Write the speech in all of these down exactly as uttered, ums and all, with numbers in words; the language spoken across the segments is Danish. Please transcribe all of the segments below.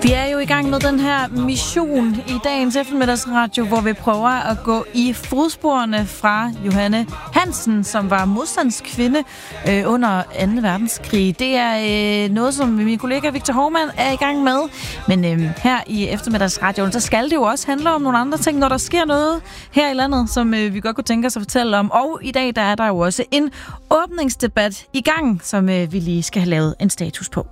Vi er jo i gang med den her mission i dagens eftermiddagsradio, hvor vi prøver at gå i fodsporene fra Johanne Hansen, som var modstandskvinde øh, under anden verdenskrig. Det er øh, noget, som min kollega Victor Hovmand er i gang med. Men øh, her i eftermiddagsradioen, så skal det jo også handle om nogle andre ting, når der sker noget her i landet, som øh, vi godt kunne tænke os at fortælle om. Og i dag, der er der jo også en åbningsdebat i gang, som øh, vi lige skal have lavet en status på.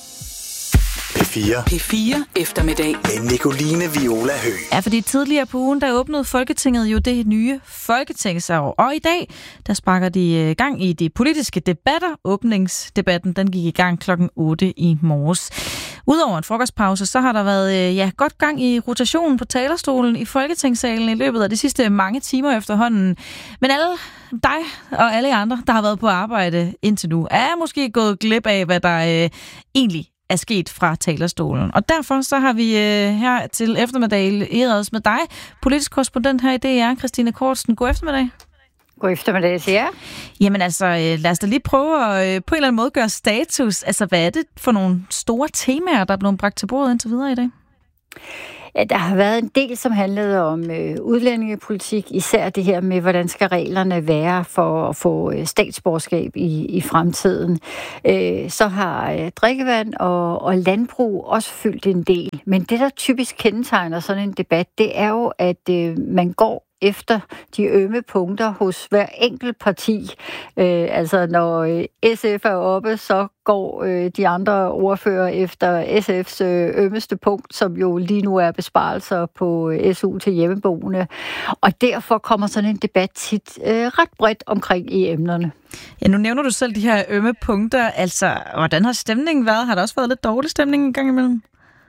P fire. P fire eftermiddag. Med Nicoline Viola Høgh. Ja, fordi tidligere på ugen, der åbnede Folketinget jo det nye folketingsår. Og i dag, der sparker de gang i de politiske debatter. Åbningsdebatten, den gik i gang klokken otte i morges. Udover en frokostpause, så har der været ja, godt gang i rotationen på talerstolen i Folketingssalen i løbet af de sidste mange timer efterhånden. Men alle dig og alle andre, der har været på arbejde indtil nu, er måske gået glip af, hvad der øh, egentlig er sket fra talerstolen. Og derfor så har vi øh, her til eftermiddag æret med dig, politisk korrespondent her i D R, Christine Kortsen. God eftermiddag. God eftermiddag til jer. Jamen altså, øh, lad os da lige prøve at øh, på en eller anden måde gøre status. Altså, hvad er det for nogle store temaer, der er blevet bragt til bordet indtil videre i dag? Ja, der har været en del, som handlede om øh, udlændingepolitik, især det her med, hvordan skal reglerne være for at få øh, statsborgerskab i, i fremtiden. Øh, så har øh, drikkevand og, og landbrug også fyldt en del. Men det, der typisk kendetegner sådan en debat, det er jo, at øh, man går efter de ømme punkter hos hver enkelt parti. Øh, altså når øh, S F er oppe, så går øh, de andre ordfører efter S F's øh, ømmeste punkt, som jo lige nu er besparelser på øh, S U til hjemmeboende. Og derfor kommer sådan en debat tit øh, ret bredt omkring i emnerne. Ja, nu nævner du selv de her ømme punkter. Altså, hvordan har stemningen været? Har der også været lidt dårlig stemning en gang imellem?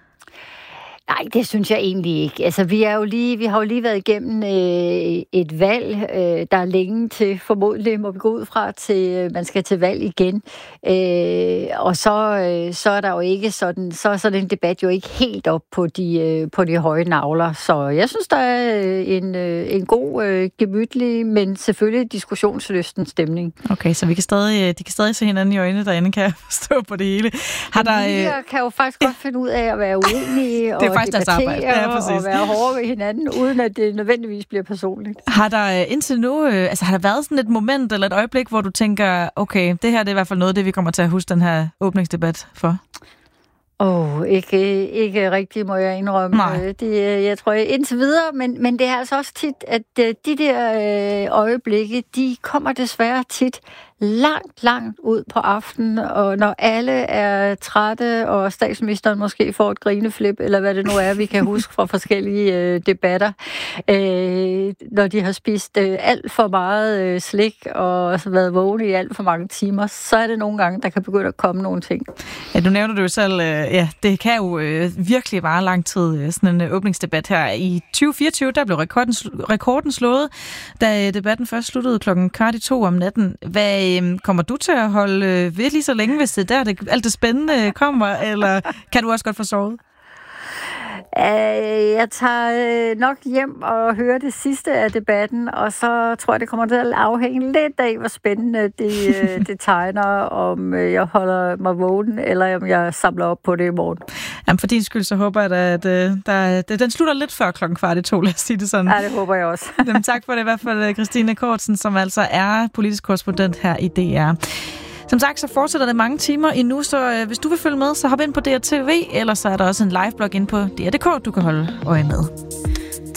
Nej, det synes jeg egentlig ikke. Altså, vi er jo lige, vi har jo lige været igennem øh, et valg, øh, der er længe til, formodentlig må vi gå ud fra, til øh, man skal til valg igen. Øh, og så, øh, så er der jo ikke sådan, så er sådan en debat jo ikke helt op på de, øh, på de høje nagler. Så jeg synes, der er en, øh, en god, øh, gemytlig, men selvfølgelig diskussionslysten stemning. Okay, så vi kan stadig, de kan stadig se hinanden i øjnene derinde, kan jeg forstå på det hele. Har der, øh... Jeg kan jo faktisk godt finde ud af at være uenige og debattere ja, og være hårde ved hinanden, uden at det nødvendigvis bliver personligt. Har der indtil nu, øh, altså har der været sådan et moment eller et øjeblik, hvor du tænker, okay, det her det er i hvert fald noget, det vi kommer til at huske den her åbningsdebat for? Åh, oh, ikke, ikke rigtigt, må jeg indrømme. Nej. Det, jeg tror indtil videre, men, men det er altså også tit, at de der øjeblikke, de kommer desværre tit langt, langt ud på aftenen, og når alle er trætte, og statsministeren måske får et grineflip, eller hvad det nu er, vi kan huske fra forskellige øh, debatter, øh, når de har spist øh, alt for meget øh, slik, og været vågne i alt for mange timer, så er det nogle gange, der kan begynde at komme nogle ting. Ja, du nævner det jo selv, øh, ja, det kan jo øh, virkelig vare lang tid, øh, sådan en øh, åbningsdebat her. I tyve fireogtyve, der blev rekorden, rekorden slået, da øh, debatten først sluttede klokken kvart i to om natten. Hvad kommer du til at holde ved lige så længe, hvis det der det, alt det spændende kommer, eller kan du også godt få sovet? Jeg tager nok hjem og hører det sidste af debatten, og så tror jeg, det kommer til at afhænge lidt af, hvor spændende det, det tegner, om jeg holder mig vågen, eller om jeg samler op på det i morgen. Jamen for din skyld, så håber jeg, at, at, at, at den slutter lidt før klokken kvart i to, lad os sige det sådan. Ja, det håber jeg også. Jamen, tak for det i hvert fald, Christine Kortsen, som altså er politisk korrespondent her i D R. Som sagt, så fortsætter det mange timer endnu, så øh, hvis du vil følge med, så hop ind på D R T V, eller så er der også en live-blog inde på D R punktum d k, du kan holde øje med.